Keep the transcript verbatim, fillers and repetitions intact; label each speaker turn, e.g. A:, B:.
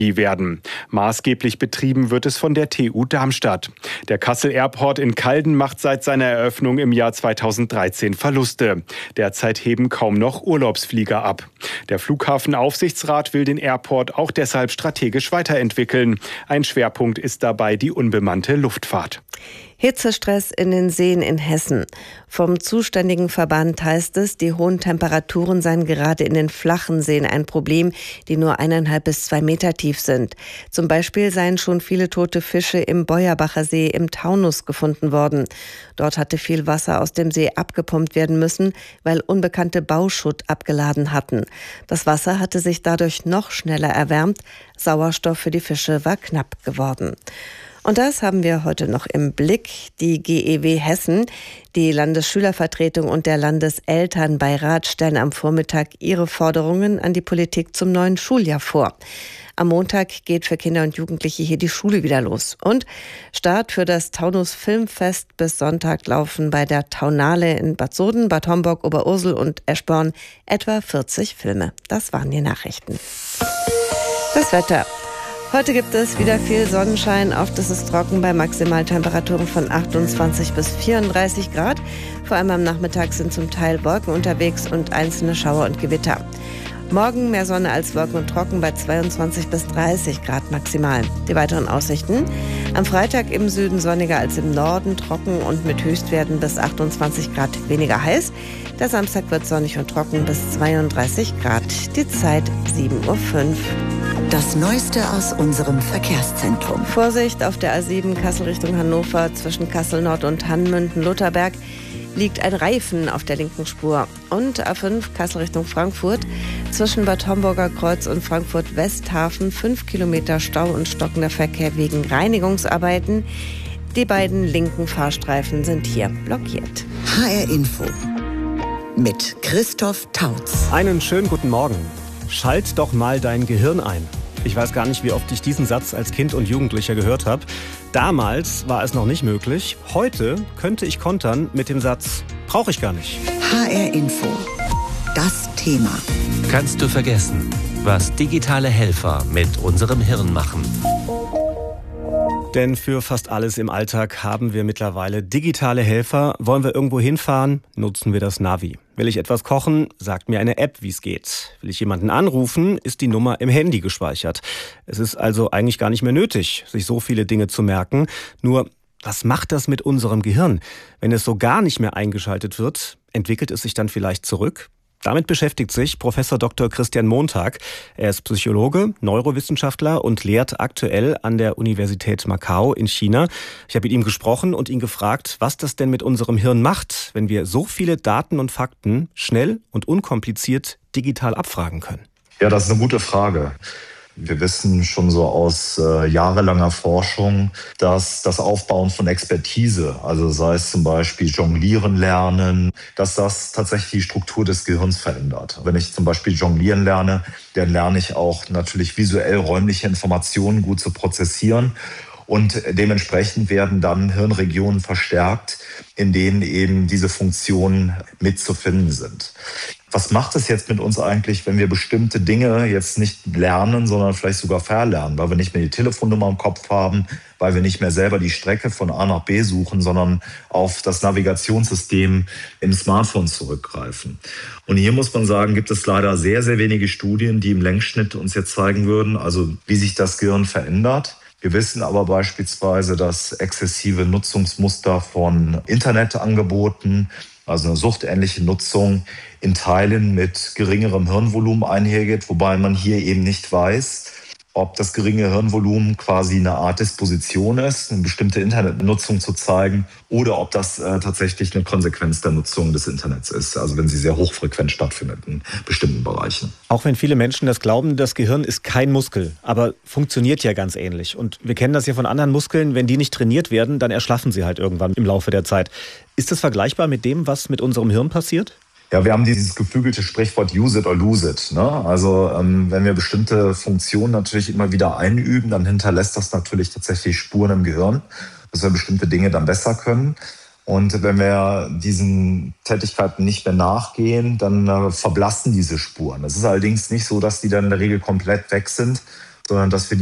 A: werden. Maßgeblich betrieben wird es von der T U Darmstadt. Der Kassel Airport in Calden macht seit seiner Eröffnung im Jahr zweitausenddreizehn Verluste. Derzeit heben kaum noch Urlaubsflieger ab. Der Flughafenaufsichtsrat will den Airport auch deshalb strategisch weiterentwickeln. Ein Schwerpunkt ist dabei die unbemannte Luftfahrt.
B: Hitzestress in den Seen in Hessen. Vom zuständigen Verband heißt es, die hohen Temperaturen seien gerade in den flachen Seen ein Problem, die nur eineinhalb bis zwei Meter tief sind. Zum Beispiel seien schon viele tote Fische im Beuerbacher See im Taunus gefunden worden. Dort hatte viel Wasser aus dem See abgepumpt werden müssen, weil unbekannte Bauschutt abgeladen hatten. Das Wasser hatte sich dadurch noch schneller erwärmt. Sauerstoff für die Fische war knapp geworden. Und das haben wir heute noch im Blick. Die G E W Hessen, die Landesschülervertretung und der Landeselternbeirat stellen am Vormittag ihre Forderungen an die Politik zum neuen Schuljahr vor. Am Montag geht für Kinder und Jugendliche hier die Schule wieder los. Und Start für das Taunus Filmfest bis Sonntag laufen bei der Taunale in Bad Soden, Bad Homburg, Oberursel und Eschborn etwa vierzig Filme. Das waren die Nachrichten. Das Wetter. Heute gibt es wieder viel Sonnenschein, oft ist es trocken bei Maximaltemperaturen von achtundzwanzig bis vierunddreißig Grad. Vor allem am Nachmittag sind zum Teil Wolken unterwegs und einzelne Schauer und Gewitter. Morgen mehr Sonne als Wolken und trocken bei zweiundzwanzig bis dreißig Grad maximal. Die weiteren Aussichten: am Freitag im Süden sonniger als im Norden, trocken und mit Höchstwerten bis achtundzwanzig Grad weniger heiß. Der Samstag wird sonnig und trocken bis zweiunddreißig Grad. Die Zeit sieben Uhr fünf.
C: Das Neueste aus unserem Verkehrszentrum.
B: Vorsicht auf der A sieben Kassel Richtung Hannover zwischen Kassel Nord und Hannmünden-Lutherberg liegt ein Reifen auf der linken Spur. Und A fünf Kassel Richtung Frankfurt zwischen Bad Homburger Kreuz und Frankfurt Westhafen fünf Kilometer Stau und stockender Verkehr wegen Reinigungsarbeiten. Die beiden linken Fahrstreifen sind hier blockiert.
C: H R Info mit Christoph Tautz.
D: Einen schönen guten Morgen. Schalt doch mal dein Gehirn ein. Ich weiß gar nicht, wie oft ich diesen Satz als Kind und Jugendlicher gehört habe. Damals war es noch nicht möglich. Heute könnte ich kontern mit dem Satz, brauche ich gar nicht.
C: H R Info. Das Thema.
E: Kannst du vergessen, was digitale Helfer mit unserem Hirn machen?
D: Denn für fast alles im Alltag haben wir mittlerweile digitale Helfer. Wollen wir irgendwo hinfahren, nutzen wir das Navi. Will ich etwas kochen, sagt mir eine App, wie es geht. Will ich jemanden anrufen, ist die Nummer im Handy gespeichert. Es ist also eigentlich gar nicht mehr nötig, sich so viele Dinge zu merken. Nur, was macht das mit unserem Gehirn? Wenn es so gar nicht mehr eingeschaltet wird, entwickelt es sich dann vielleicht zurück? Damit beschäftigt sich Professor Doktor Christian Montag. Er ist Psychologe, Neurowissenschaftler und lehrt aktuell an der Universität Macau in China. Ich habe mit ihm gesprochen und ihn gefragt, was das denn mit unserem Hirn macht, wenn wir so viele Daten und Fakten schnell und unkompliziert digital abfragen können.
F: Ja, das ist eine gute Frage. Wir wissen schon so aus äh, jahrelanger Forschung, dass das Aufbauen von Expertise, also sei es zum Beispiel Jonglieren lernen, dass das tatsächlich die Struktur des Gehirns verändert. Wenn ich zum Beispiel Jonglieren lerne, dann lerne ich auch natürlich visuell räumliche Informationen gut zu prozessieren. Und dementsprechend werden dann Hirnregionen verstärkt, in denen eben diese Funktionen mitzufinden sind. Was macht es jetzt mit uns eigentlich, wenn wir bestimmte Dinge jetzt nicht lernen, sondern vielleicht sogar verlernen, weil wir nicht mehr die Telefonnummer im Kopf haben, weil wir nicht mehr selber die Strecke von A nach B suchen, sondern auf das Navigationssystem im Smartphone zurückgreifen. Und hier muss man sagen, gibt es leider sehr, sehr wenige Studien, die im Längsschnitt uns jetzt zeigen würden, also wie sich das Gehirn verändert. Wir wissen aber beispielsweise, dass exzessive Nutzungsmuster von Internetangeboten, also eine suchtähnliche Nutzung, in Teilen mit geringerem Hirnvolumen einhergeht, wobei man hier eben nicht weiß, ob das geringe Hirnvolumen quasi eine Art Disposition ist, eine bestimmte Internetnutzung zu zeigen, oder ob das äh, tatsächlich eine Konsequenz der Nutzung des Internets ist, also wenn sie sehr hochfrequent stattfindet in bestimmten Bereichen.
D: Auch wenn viele Menschen das glauben, das Gehirn ist kein Muskel, aber funktioniert ja ganz ähnlich. Und wir kennen das ja von anderen Muskeln, wenn die nicht trainiert werden, dann erschlaffen sie halt irgendwann im Laufe der Zeit. Ist das vergleichbar mit dem, was mit unserem Hirn passiert?
F: Ja, wir haben dieses geflügelte Sprichwort use it or lose it. Ne? Also ähm, wenn wir bestimmte Funktionen natürlich immer wieder einüben, dann hinterlässt das natürlich tatsächlich Spuren im Gehirn, dass wir bestimmte Dinge dann besser können. Und wenn wir diesen Tätigkeiten nicht mehr nachgehen, dann äh, verblassen diese Spuren. Es ist allerdings nicht so, dass die dann in der Regel komplett weg sind, sondern dass wir